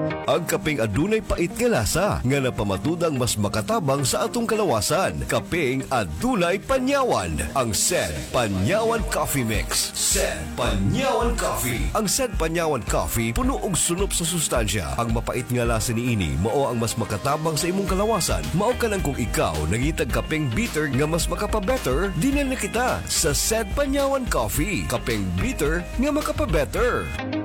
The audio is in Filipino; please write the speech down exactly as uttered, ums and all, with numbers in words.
Ang kapeng adunay pait nga lasa nga napamatudang mas makatabang sa atong kalawasan. Kapeng adunay panyawan. Ang Sed Panyawan Coffee Mix. Sed Panyawan Coffee. Ang Sed Panyawan Coffee puno og sunop sa sustansya. Ang mapait nga lasa niini mao ang mas makatabang sa imong kalawasan. Mao ka lang kung ikaw nangitag kapeng bitter nga mas makapa-better, dinal na kita sa Sed Panyawan Coffee. Kapeng bitter nga makapa-better.